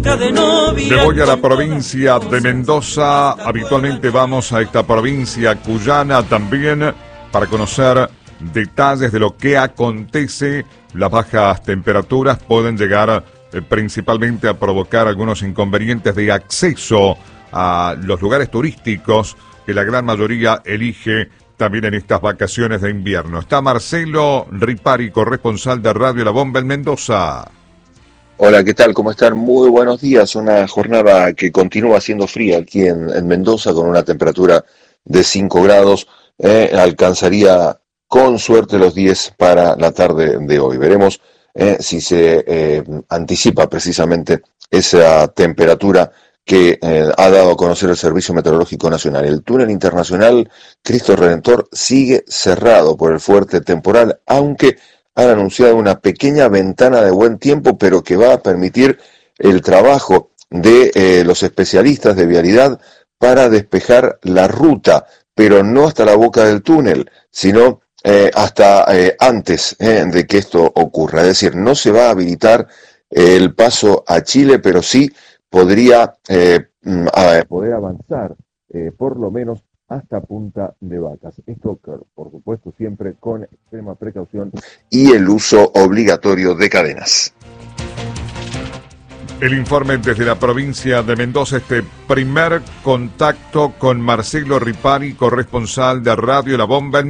boca de novia. Me voy a la provincia de Mendoza. Habitualmente vamos a esta provincia cuyana también para conocer detalles de lo que acontece. Las bajas temperaturas pueden llegar principalmente a provocar algunos inconvenientes de acceso a los lugares turísticos que la gran mayoría elige también en estas vacaciones de invierno. Está Marcelo Ripari, corresponsal de Radio La Bomba en Mendoza. Hola, ¿qué tal? ¿Cómo están? Muy buenos días. Una jornada que continúa siendo fría aquí en Mendoza, con una temperatura de 5 grados. Alcanzaría con suerte los 10 para la tarde de hoy. Veremos si se anticipa precisamente esa temperatura que ha dado a conocer el Servicio Meteorológico Nacional. El túnel internacional Cristo Redentor sigue cerrado por el fuerte temporal, aunque han anunciado una pequeña ventana de buen tiempo, pero que va a permitir el trabajo de los especialistas de vialidad para despejar la ruta, pero no hasta la boca del túnel, sino hasta antes de que esto ocurra. Es decir, no se va a habilitar el paso a Chile, pero sí podría poder avanzar por lo menos hasta Punta de Vacas. Esto, por supuesto, siempre con extrema precaución y el uso obligatorio de cadenas. El informe desde la provincia de Mendoza, este primer contacto con Marcelo Ripari, corresponsal de Radio La Bomba en